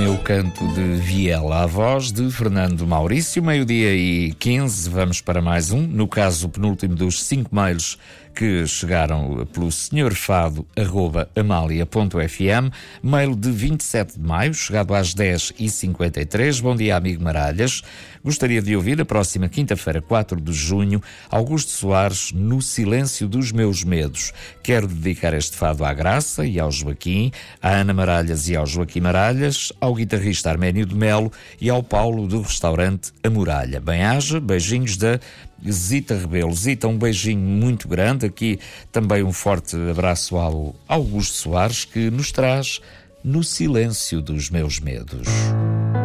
Meu Canto de Viela, a voz de Fernando Maurício. 12:15, vamos para mais um, no caso o penúltimo dos 5 mails que chegaram pelo senhorfado@amalia.fm, mail de 27 de maio, chegado às 10h53. Bom dia, amigo Maralhas. Gostaria de ouvir a próxima quinta-feira, 4 de junho, Augusto Soares, No Silêncio dos Meus Medos. Quero dedicar este fado à Graça e ao Joaquim, à Ana Maralhas e ao Joaquim Maralhas, ao guitarrista Arménio de Melo e ao Paulo do restaurante A Muralha. Bem-aja, beijinhos da Zita Rebelo. Zita, um beijinho muito grande. Aqui também um forte abraço ao Augusto Soares, que nos traz No Silêncio dos Meus Medos.